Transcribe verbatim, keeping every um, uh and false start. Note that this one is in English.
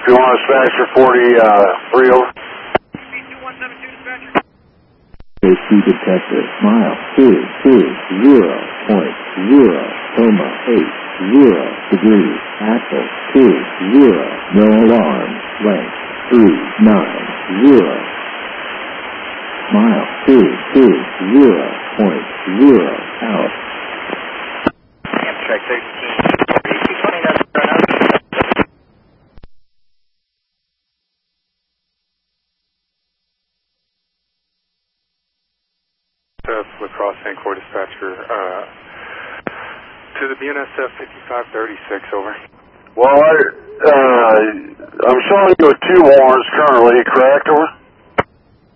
two one dispatcher, forty-three over. two one seven two dispatcher. Safety detector, mile two two zero point zero, coma eight zero degrees, axle two zero, no alarm, length three nine zero, mile two two zero point zero out. Amtrak thirteen, two twenty, that's run out. La Crosse Saint Croix dispatcher, uh, to the B N S F fifty-five thirty-six, over. Well, I, uh, I'm showing you with two warrants currently, correct, over?